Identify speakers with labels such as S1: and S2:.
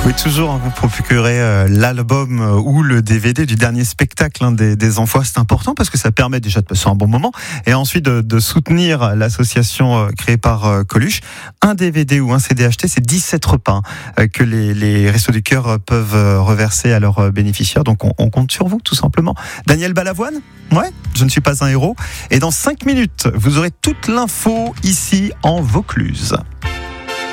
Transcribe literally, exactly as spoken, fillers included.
S1: Oui, toujours, hein, vous procurez euh, l'album euh, ou le D V D du dernier spectacle hein, des, des Enfoirés. C'est important parce que ça permet déjà de passer un bon moment et ensuite de, de soutenir l'association euh, créée par euh, Coluche. Un D V D ou un C D acheté, c'est dix-sept repas hein, que les, les Restos du Cœur euh, peuvent euh, reverser à leurs euh, bénéficiaires. Donc on, on compte sur vous, tout simplement. Daniel Balavoine ? Ouais, je ne suis pas un héros. Et dans cinq minutes, vous aurez toute l'info ici en Vaucluse.